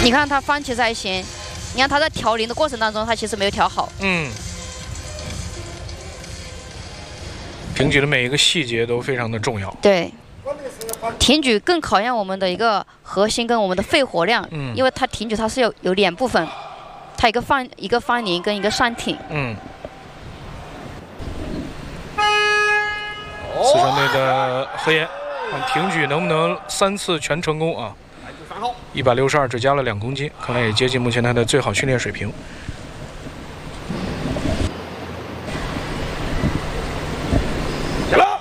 你看他翻起在先，你看他在调零的过程当中，他其实没有调好。 挺举的每一个细节都非常的重要。 对，挺举更考验我们的一个核心跟我们的肺活量。因为他挺举它是有两部分，它一个翻零跟一个上挺。 四川队的何岩，看挺举能不能3次全成功啊！162只加了2公斤，看来也接近目前他的最好训练水平。 起来！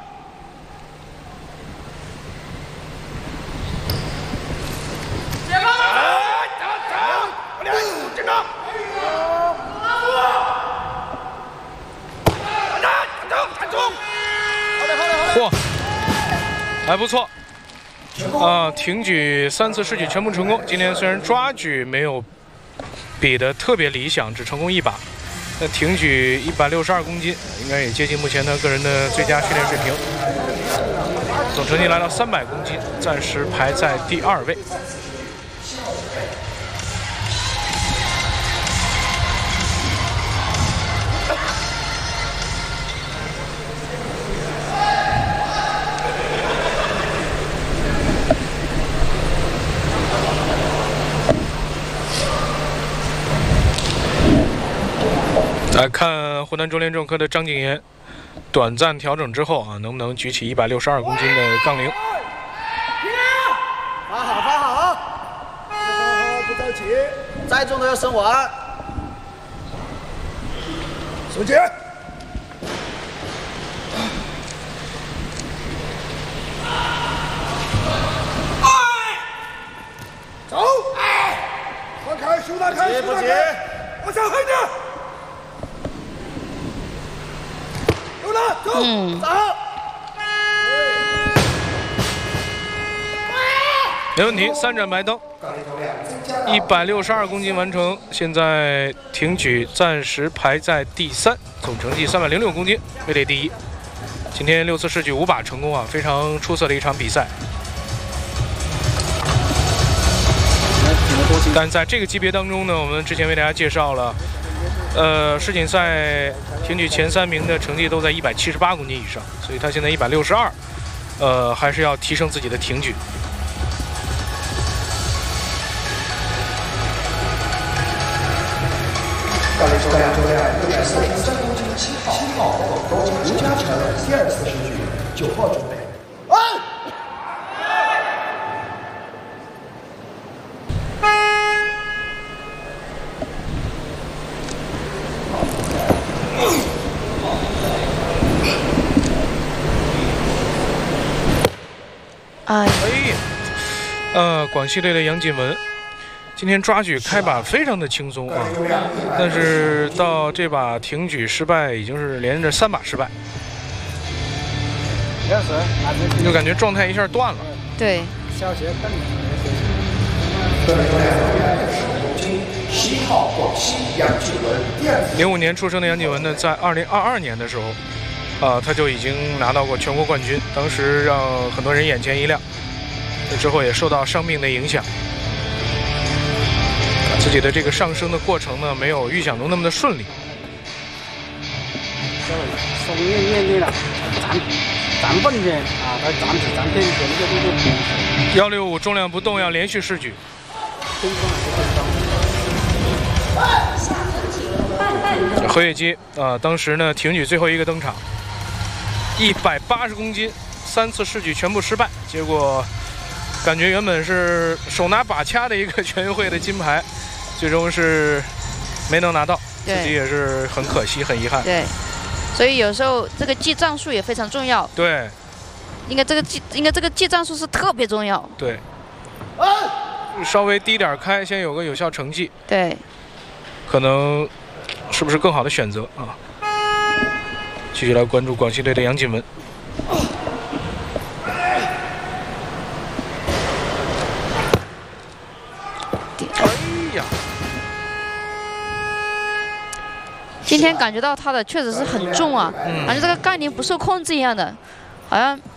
嚯，还不错挺举3次试举全部成功。今天虽然抓举没有比得特别理想，只成功1把，但挺举162公斤，应该也接近目前他个人的最佳训练水平。总成绩来到300公斤，暂时排在第2位。来看湖南中联重科的张景言，短暂调整之后能不能举起162公斤的杠铃？ 发好，不着急，再重都要升完。手起，走，放开，手打开，不急，往下黑点。走， 没问题，3盏白灯，162公斤完成。现在挺举暂时排在第3，总成绩306公斤，位列第1。今天6次试举5把成功非常出色的一场比赛。但在这个级别当中呢，我们之前为大家介绍了。世锦赛挺举前3名的成绩都在178公斤以上，所以他现在162，还是要提升自己的挺举。 高龄重量643公斤7号，吴嘉诚第2次试举9号准备。 广西队的杨锦文，今天抓举开把非常的轻松但是到这把挺举失败，已经是连着3把失败，就感觉状态一下断了。 对。 7号广西杨锦文 05年出生的杨锦文呢，在2022年的时候，他就已经拿到过全国冠军，当时让很多人眼前一亮。之后也受到伤病的影响，自己的这个上升的过程呢，没有预想中那么的顺利。 站稳点他站偏 165重量不动，要连续试举。何月基当时呢挺举最后一个登场，180公斤，3次试举全部失败，结果。感觉原本是手拿把掐的一个全运会的金牌，最终是没能拿到，自己也是很可惜、很遗憾。 对，所以有时候这个记战术也非常重要。 对， 应该这个记战术是特别重要。 对，稍微低点开，先有个有效成绩。 对， 可能是不是更好的选择啊？继续来关注广西队的杨锦文。 今天感觉到他的确实是很重好像这个杠铃不受控制一样的，好像